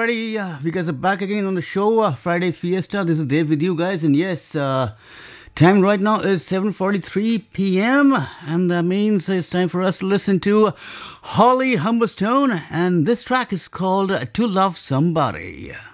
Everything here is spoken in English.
Alrighty, we guys are back again on the show, Friday Fiesta. This is Dave with you guys, and yes, time right now is 7:43 p.m., and that means it's time for us to listen to Holly Humberstone, and this track is called To Love Somebody.